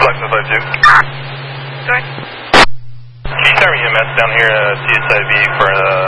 Lexus 52. Go ahead. Can you cover EMS down here at CSIV for